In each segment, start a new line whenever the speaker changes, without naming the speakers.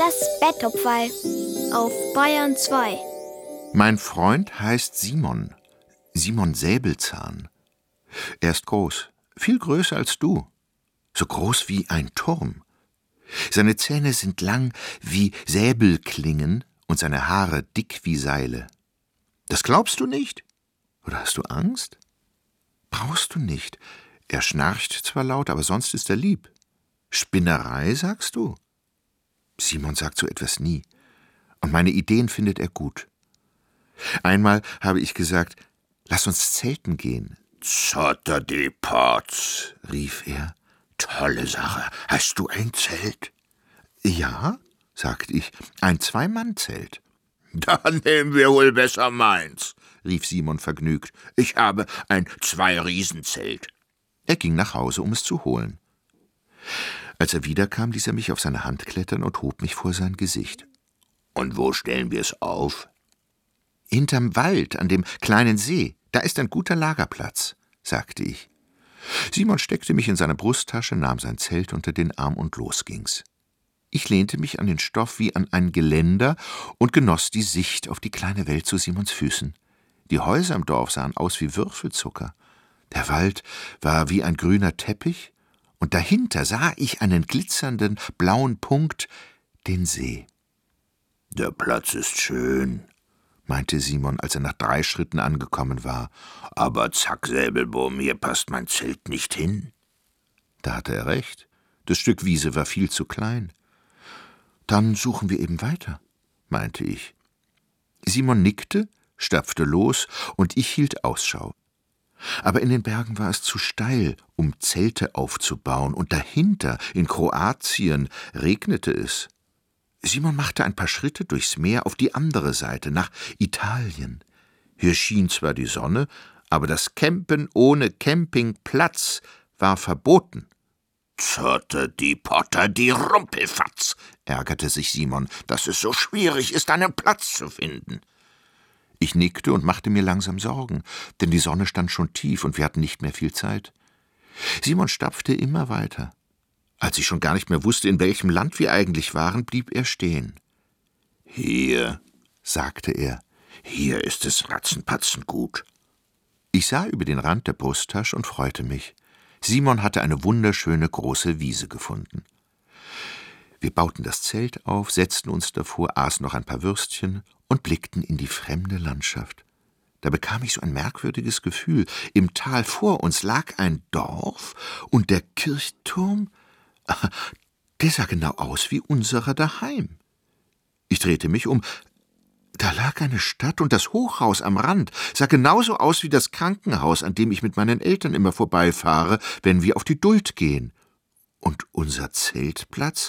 Das Betthupferl auf Bayern 2.
Mein Freund heißt Simon. Simon Säbelzahn. Er ist groß, viel größer als du. So groß wie ein Turm. Seine Zähne sind lang wie Säbelklingen und seine Haare dick wie Seile. Das glaubst du nicht? Oder hast du Angst? Brauchst du nicht. Er schnarcht zwar laut, aber sonst ist er lieb. Spinnerei, sagst du? Simon sagt so etwas nie. Und meine Ideen findet er gut. Einmal habe ich gesagt, lass uns zelten gehen. »Zotter die Potz«, rief er. »Tolle Sache. Hast du ein Zelt?« »Ja«, sagte ich, »ein Zwei-Mann-Zelt.« »Dann nehmen wir wohl besser meins«, rief Simon vergnügt. »Ich habe ein Zwei-Riesenzelt.« Er ging nach Hause, um es zu holen. Als er wiederkam, ließ er mich auf seine Hand klettern und hob mich vor sein Gesicht. »Und wo stellen wir es auf?« »Hinterm Wald, an dem kleinen See. Da ist ein guter Lagerplatz«, sagte ich. Simon steckte mich in seine Brusttasche, nahm sein Zelt unter den Arm und los ging's. Ich lehnte mich an den Stoff wie an ein Geländer und genoss die Sicht auf die kleine Welt zu Simons Füßen. Die Häuser im Dorf sahen aus wie Würfelzucker. Der Wald war wie ein grüner Teppich, und dahinter sah ich einen glitzernden blauen Punkt, den See. »Der Platz ist schön«, meinte Simon, als er nach 3 Schritten angekommen war. »Aber zack, Säbelbohm, hier passt mein Zelt nicht hin.« Da hatte er recht. Das Stück Wiese war viel zu klein. »Dann suchen wir eben weiter«, meinte ich. Simon nickte, stapfte los, und ich hielt Ausschau. Aber in den Bergen war es zu steil, um Zelte aufzubauen, und dahinter, in Kroatien, regnete es. Simon machte ein paar Schritte durchs Meer auf die andere Seite, nach Italien. Hier schien zwar die Sonne, aber das Campen ohne Campingplatz war verboten. »Zotter die Potter, die Rumpelfatz«, ärgerte sich Simon, »dass es so schwierig ist, einen Platz zu finden.« Ich nickte und machte mir langsam Sorgen, denn die Sonne stand schon tief und wir hatten nicht mehr viel Zeit. Simon stapfte immer weiter. Als ich schon gar nicht mehr wusste, in welchem Land wir eigentlich waren, blieb er stehen. »Hier«, sagte er, »hier ist es ratzenpatzen gut.« Ich sah über den Rand der Brusttasche und freute mich. Simon hatte eine wunderschöne große Wiese gefunden. Wir bauten das Zelt auf, setzten uns davor, aßen noch ein paar Würstchen und blickten in die fremde Landschaft. Da bekam ich so ein merkwürdiges Gefühl. Im Tal vor uns lag ein Dorf und der Kirchturm, der sah genau aus wie unserer daheim. Ich drehte mich um. Da lag eine Stadt und das Hochhaus am Rand sah genauso aus wie das Krankenhaus, an dem ich mit meinen Eltern immer vorbeifahre, wenn wir auf die Duld gehen. Und unser Zeltplatz?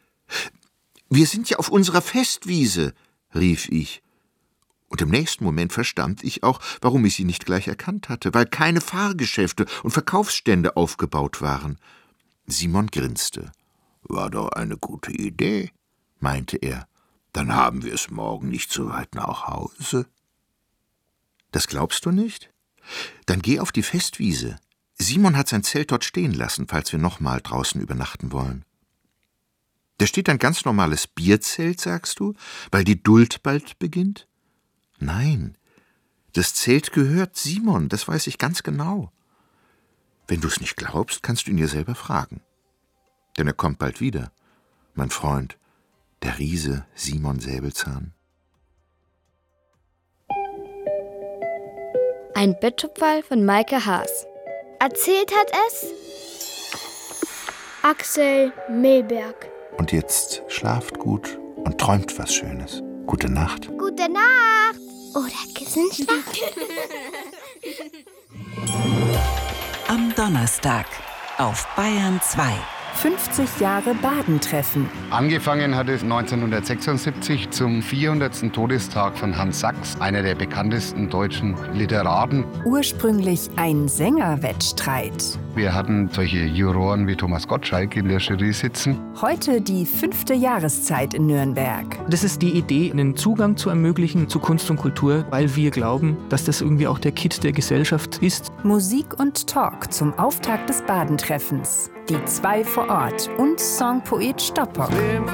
»Wir sind ja auf unserer Festwiese«, rief ich. Und im nächsten Moment verstand ich auch, warum ich sie nicht gleich erkannt hatte, weil keine Fahrgeschäfte und Verkaufsstände aufgebaut waren. Simon grinste. »War doch eine gute Idee«, meinte er. »Dann haben wir es morgen nicht so weit nach Hause.« »Das glaubst du nicht? Dann geh auf die Festwiese. Simon hat sein Zelt dort stehen lassen, falls wir nochmal draußen übernachten wollen.« »Da steht ein ganz normales Bierzelt, sagst du, weil die Duld bald beginnt?« »Nein, das Zelt gehört Simon, das weiß ich ganz genau. Wenn du es nicht glaubst, kannst du ihn ja selber fragen. Denn er kommt bald wieder, mein Freund, der Riese Simon Säbelzahn.«
Ein Betthupferl von Maike Haas. Erzählt hat es Axel Milberg.
Und jetzt schlaft gut und träumt was Schönes. Gute Nacht.
Gute Nacht. Oder Kissenschlaf.
Am Donnerstag auf Bayern 2.
50 Jahre Badentreffen.
Angefangen hat es 1976 zum 400. Todestag von Hans Sachs, einer der bekanntesten deutschen Literaten.
Ursprünglich ein Sängerwettstreit.
Wir hatten solche Juroren wie Thomas Gottschalk in der Jury sitzen.
Heute die 5. Jahreszeit in Nürnberg.
Das ist die Idee, einen Zugang zu ermöglichen zu Kunst und Kultur, weil wir glauben, dass das irgendwie auch der Kitt der Gesellschaft ist.
Musik und Talk zum Auftakt des Badentreffens. Die 2 vor Ort und Songpoet Stoppock.
Dem